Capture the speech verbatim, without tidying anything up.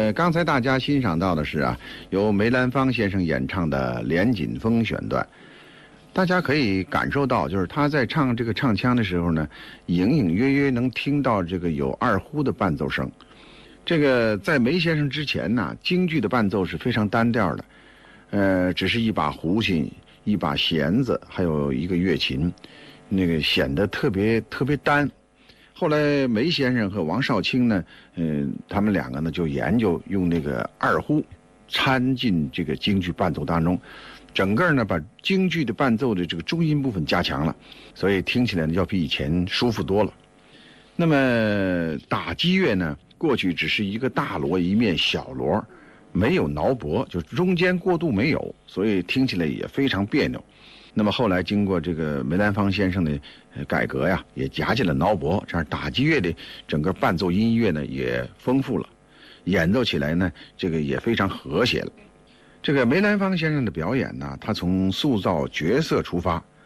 呃，刚才大家欣赏到的是啊，由梅兰芳先生演唱的《连锦风》选段。大家可以感受到，就是他在唱这个唱腔的时候呢，隐隐约约能听到这个有二胡的伴奏声。这个在梅先生之前呢，京剧的伴奏是非常单调的，呃，只是一把胡琴、一把弦子，还有一个乐琴，那个显得特别特别单。后来梅先生和王少卿呢，嗯、呃，他们两个呢就研究用那个二胡掺进这个京剧伴奏当中，整个呢把京剧的伴奏的这个中音部分加强了，所以听起来呢要比以前舒服多了。那么打击乐呢，过去只是一个大锣一面小锣，没有挠脖，就中间过渡没有，所以听起来也非常别扭。那么后来经过这个梅兰芳先生的改革呀，也加进了挠脖，这样打击乐的整个伴奏音乐呢也丰富了，演奏起来呢这个也非常和谐了。这个梅兰芳先生的表演呢，他从塑造角色出发，